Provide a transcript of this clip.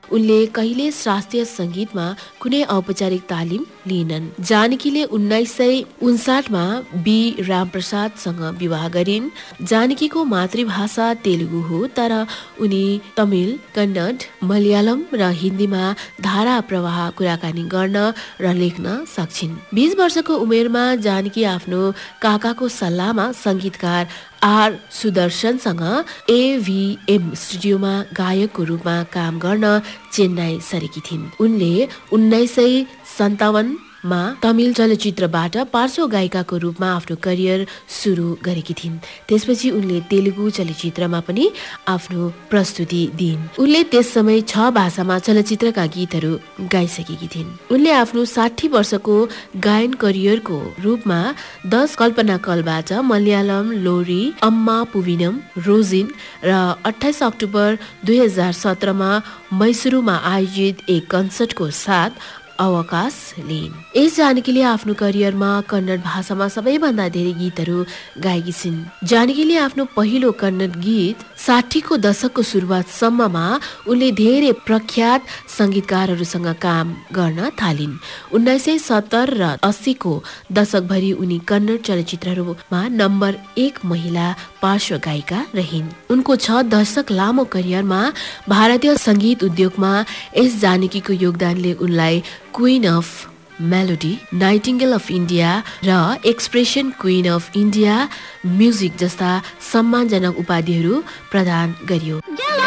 उनले कहिले शास्त्रीय संगीतमा कुनै औपचारिक तालिम लिएनन्। जानकीले 1959 मा बी रामप्रसादसँग विवाह गरिन्। जानकीको मातृभाषा तेलुगु हो, तर उनी तमिल, कन्नड, मलयालम र हिन्दीमा धारा प्रवाह कुराकानी गर्न र लेख्न सक्छिन्। 20 वर्षको उमेरमा जानकी आफ्नो काकाको सल्लाहमा संगीतकार आर सुदर्शनसँग एभीएम स्टुडियोमा गायकको रूपमा काम गर्न चेन्नई सरेकी थिइन्। उनले 1957 मा तमिल चलचित्रबाट पार्श्व गायिकाको रूपमा आफ्नो करियर सुरु गरेकी थिइन्। त्यसपछि उनले तेलुगु चलचित्रमा पनि आफ्नो प्रस्तुति दिइन्। उनले त्यस समय 6 भाषामा चलचित्रका गीतहरू गाइसकेकी थिइन्। उनले आफ्नो 60 वर्षको गायन करियरको रूपमा 10 कल्पनाकलबाट मलयालम, लोरी, अम्मा पुविनम, रोजिन र 28 अक्टोबर 2017 मा मैसुरूमा आयोजित एक कन्सर्टको साथ अवकाश लिइन्। यस जानकीले आफ्नो करियरमा कन्नड भाषामा सबैभन्दा धेरै गीतहरू गाएकी छिन्। जानकीले आफ्नो पहिलो कन्नड गीत 60 को दशकको सुरुवातसम्ममा उनले धेरै प्रख्यात संगीतकारहरूसँग काम गर्न थालिन्। 1970 र 80 को दशकभरि उनी कन्नड चलचित्रहरूमा नम्बर 1 महिला पार्श्व गायिका रहिन्। उनको 6 दशक लामो करियरमा भारतीय संगीत उद्योगमा यस जानकीको योगदानले उनलाई queen of melody, Nightingale of India र expression queen of India music जस्ता सम्मानजनक उपाधिहरू प्रदान गरियो।